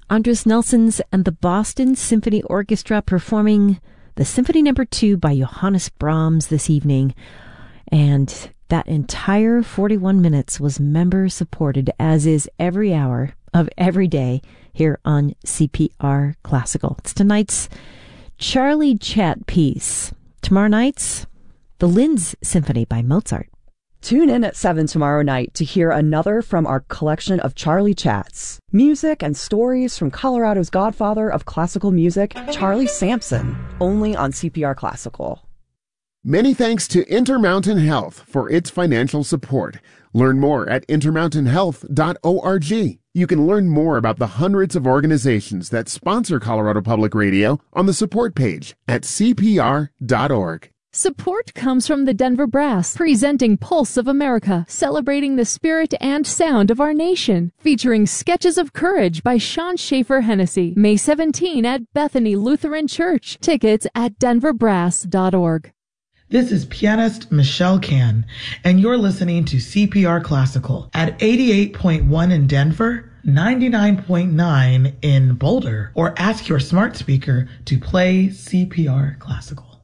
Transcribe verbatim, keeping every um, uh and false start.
Andres Nelsons and the Boston Symphony Orchestra performing the Symphony Number Two by Johannes Brahms this evening. And that entire forty-one minutes was member supported, as is every hour of every day here on C P R Classical. It's tonight's Charlie Chat piece. Tomorrow night's the Linz Symphony by Mozart. Tune in at seven tomorrow night to hear another from our collection of Charlie Chats. Music and stories from Colorado's godfather of classical music, Charlie Sampson, only on C P R Classical. Many thanks to Intermountain Health for its financial support. Learn more at intermountain health dot org. You can learn more about the hundreds of organizations that sponsor Colorado Public Radio on the support page at c p r dot org. Support comes from the Denver Brass, presenting Pulse of America, celebrating the spirit and sound of our nation, featuring Sketches of Courage by Sean Schaefer Hennessy, May seventeenth at Bethany Lutheran Church. Tickets at denver brass dot org. This is pianist Michelle Can, and you're listening to C P R Classical at eighty-eight point one in Denver, ninety-nine point nine in Boulder, or ask your smart speaker to play C P R Classical.